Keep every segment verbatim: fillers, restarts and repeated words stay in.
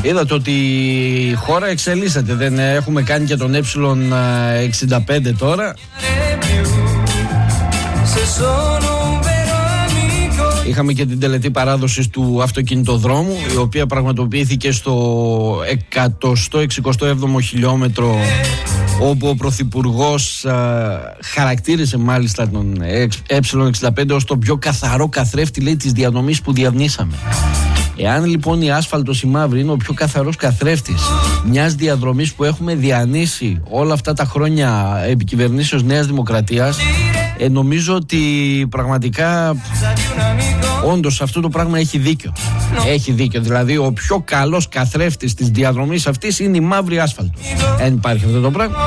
Είδατε ότι η χώρα εξελίσσεται. Δεν έχουμε κάνει και τον ε εξήντα πέντε τώρα. Είχαμε και την τελετή παράδοσης του αυτοκινητοδρόμου, η οποία πραγματοποιήθηκε στο εκατοστό εξηκοστό έβδομο χιλιόμετρο, όπου ο Πρωθυπουργός α, χαρακτήρισε μάλιστα τον ε εξήντα πέντε ως το πιο καθαρό καθρέφτη, λέει, της διαδρομής που διανύσαμε. Εάν λοιπόν η άσφαλτος η μαύρη είναι ο πιο καθαρός καθρέφτης μιας διαδρομής που έχουμε διανύσει όλα αυτά τα χρόνια επικυβερνήσεως Νέας Δημοκρατίας, ε, νομίζω ότι πραγματικά όντως αυτό το πράγμα έχει δίκιο. Έχει δίκιο. Δηλαδή ο πιο καλός καθρέφτης της διαδρομής αυτής είναι η μαύρη άσφαλτο. Δεν υπάρχει αυτό το πράγμα.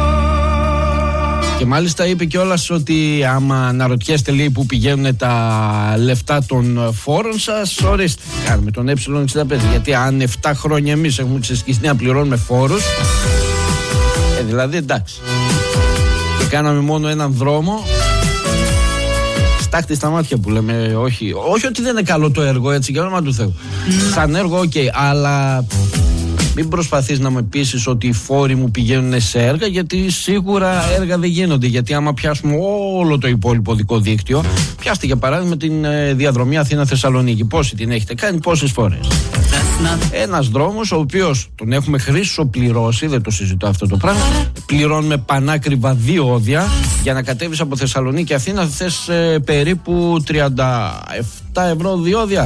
Και μάλιστα είπε κιόλας ότι άμα αναρωτιέστε, λέει, που πηγαίνουν τα λεφτά των φόρων σας, ορίστε, κάνουμε τον ε εξήντα πέντε. Γιατί αν επτά χρόνια εμείς έχουμε ξεσκιστεί να πληρώνουμε φόρους, ε, δηλαδή εντάξει. Και κάναμε μόνο έναν δρόμο, στάχτη στα μάτια που λέμε, όχι, όχι ότι δεν είναι καλό το έργο, έτσι, για όνομα του Θεού. Σαν έργο, οκ, okay, αλλά μην προσπαθείς να με πείσεις ότι οι φόροι μου πηγαίνουν σε έργα, γιατί σίγουρα έργα δεν γίνονται. Γιατί άμα πιάσουμε όλο το υπόλοιπο δικό δίκτυο, πιάστε για παράδειγμα την ε, διαδρομή Αθήνα-Θεσσαλονίκη. Πόσοι την έχετε κάνει, πόσες φορές. Ένας δρόμος ο οποίος τον έχουμε χρυσοπληρώσει, δεν το συζητώ αυτό το πράγμα. Πληρώνουμε πανάκριβα διόδια. Για να κατέβεις από Θεσσαλονίκη Αθήνα θες ε, περίπου τριάντα επτά ευρώ διόδια.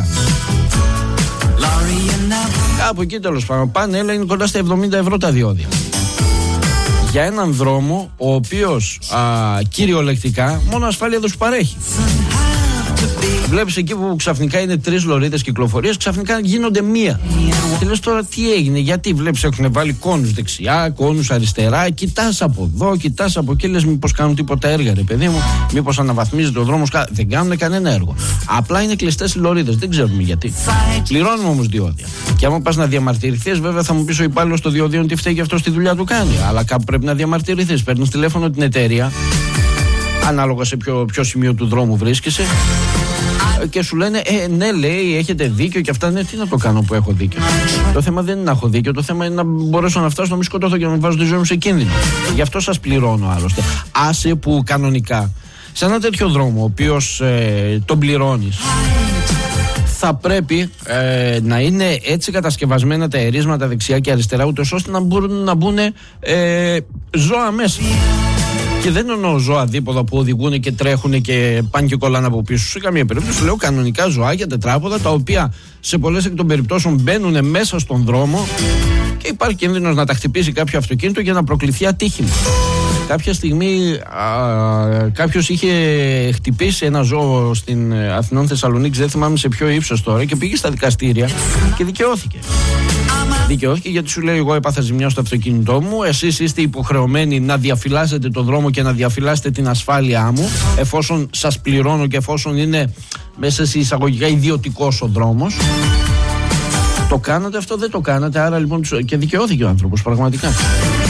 Κάπου εκεί τέλος πάντων πάνε, έλα, είναι κοντά στα εβδομήντα ευρώ τα διόδια. Για έναν δρόμο ο οποίος α, κυριολεκτικά μόνο ασφάλεια δεν σου παρέχει. Βλέπεις εκεί που ξαφνικά είναι τρεις λωρίδες κυκλοφορίας, ξαφνικά γίνονται μία. Και λες τώρα τι έγινε, γιατί βλέπεις έχουν βάλει κόνους δεξιά, κόνους αριστερά, κοιτάς από εδώ, κοιτάς από εκεί, λες μήπως κάνουν τίποτα έργα, ρε παιδί μου, μήπως αναβαθμίζεται ο δρόμος. Δεν κάνουν κανένα έργο. Απλά είναι κλειστές οι λωρίδες, δεν ξέρουμε γιατί. Πληρώνουμε όμως διόδια. Και άμα πας να διαμαρτυρηθείς, βέβαια θα μου πεις ο υπάλληλος των διοδίων τι φταίει και αυτό στη δουλειά του κάνει. Αλλά κάπου πρέπει να διαμαρτυρηθείς. Παίρνεις τηλέφωνο την εταιρεία, ανάλογα σε ποιο, ποιο σημείο του δρόμου βρίσκεσαι, και σου λένε, ε, ναι, λέει, έχετε δίκιο και αυτά. Ναι, τι να το κάνω που έχω δίκιο. Το θέμα δεν είναι να έχω δίκιο. Το θέμα είναι να μπορέσω να φτάσω να μην σκοτώθω και να μην βάζω τη ζωή μου σε κίνδυνο. Γι' αυτό σας πληρώνω άλλωστε. Άσε που κανονικά σε ένα τέτοιο δρόμο, ο οποίος ε, τον πληρώνεις, θα πρέπει ε, να είναι έτσι κατασκευασμένα τα ερίσματα δεξιά και αριστερά, ούτως ώστε να μπορούν να μπουν ε, ζώα μέσα. Και δεν εννοώ ζώα δίποδα που οδηγούν και τρέχουν και πάνε και κολλάνε από πίσω. Σε καμία περίπτωση λέω κανονικά ζωάκια, τετράποδα, τα οποία σε πολλές εκ των περιπτώσεων μπαίνουν μέσα στον δρόμο και υπάρχει κίνδυνος να τα χτυπήσει κάποιο αυτοκίνητο για να προκληθεί ατύχημα. Κάποια στιγμή α, κάποιος είχε χτυπήσει ένα ζώο στην Αθηνών Θεσσαλονίκη, δεν θυμάμαι σε ποιο ύψος τώρα, και πήγε στα δικαστήρια και δικαιώθηκε. Δικαιώθηκε γιατί σου λέει: εγώ έπαθα ζημιά στο αυτοκίνητό μου. Εσείς είστε υποχρεωμένοι να διαφυλάσσετε το δρόμο και να διαφυλάσσετε την ασφάλειά μου, εφόσον σας πληρώνω και εφόσον είναι μέσα σε εισαγωγικά ιδιωτικός ο δρόμος. Το κάνατε αυτό, δεν το κάνατε. Άρα λοιπόν. Και δικαιώθηκε ο άνθρωπος, πραγματικά.